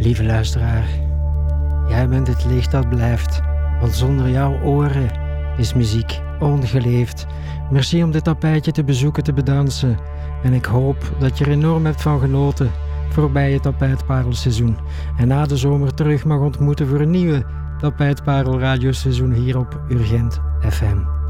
Lieve luisteraar, jij bent het licht dat blijft, want zonder jouw oren is muziek ongeleefd. Merci om dit tapijtje te bezoeken, te bedansen. En ik hoop dat je er enorm hebt van genoten voorbij het Tapijtparelseizoen. En na de zomer terug mag ontmoeten voor een nieuwe Tapijtparel radioseizoen hier op Urgent FM.